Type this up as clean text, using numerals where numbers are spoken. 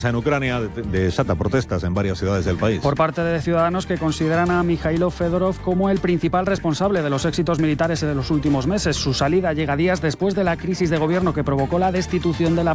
En Ucrania desata protestas en varias ciudades del país. Por parte de ciudadanos que consideran a Mikhailo Fedorov como el principal responsable de los éxitos militares de los últimos meses. Su salida llega días después de la crisis de gobierno que provocó la destitución de la